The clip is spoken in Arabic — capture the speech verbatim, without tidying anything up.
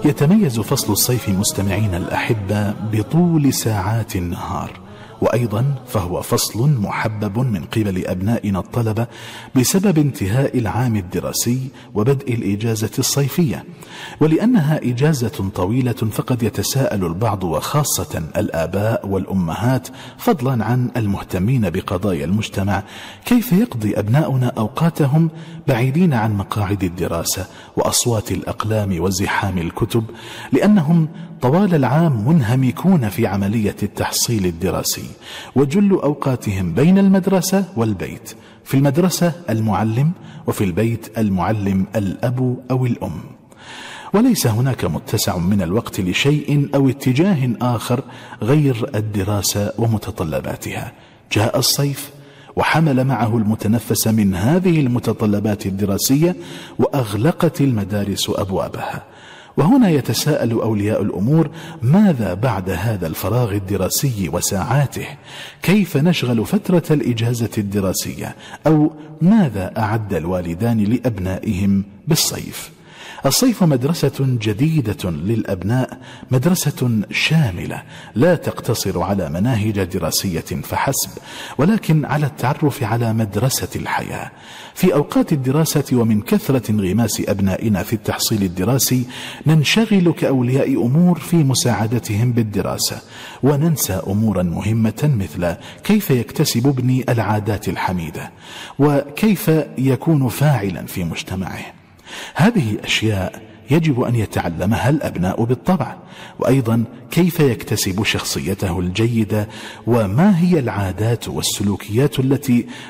يتميز فصل الصيف مستمعين الأحبة بطول ساعات النهار، وأيضا فهو فصل محبب من قبل أبنائنا الطلبة بسبب انتهاء العام الدراسي وبدء الإجازة الصيفية. ولأنها إجازة طويلة فقد يتساءل البعض وخاصة الآباء والأمهات فضلا عن المهتمين بقضايا المجتمع كيف يقضي أبناؤنا أوقاتهم بعيدين عن مقاعد الدراسة وأصوات الأقلام وزحام الكتب، لأنهم طوال العام منهمكون في عملية التحصيل الدراسي، وجل أوقاتهم بين المدرسة والبيت، في المدرسة المعلم وفي البيت المعلم الأب أو الأم، وليس هناك متسع من الوقت لشيء أو اتجاه آخر غير الدراسة ومتطلباتها. جاء الصيف وحمل معه المتنفس من هذه المتطلبات الدراسية وأغلقت المدارس أبوابها. وهنا يتساءل أولياء الأمور: ماذا بعد هذا الفراغ الدراسي وساعاته؟ كيف نشغل فترة الإجازة الدراسية؟ أو ماذا أعد الوالدان لأبنائهم بالصيف؟ الصيف مدرسة جديدة للأبناء، مدرسة شاملة لا تقتصر على مناهج دراسية فحسب، ولكن على التعرف على مدرسة الحياة. في أوقات الدراسة ومن كثرة انغماس أبنائنا في التحصيل الدراسي ننشغل كأولياء أمور في مساعدتهم بالدراسة، وننسى أمورا مهمة مثل كيف يكتسب ابني العادات الحميدة، وكيف يكون فاعلا في مجتمعه. هذه أشياء يجب أن يتعلمها الأبناء بالطبع، وأيضا كيف يكتسب شخصيته الجيدة، وما هي العادات والسلوكيات التي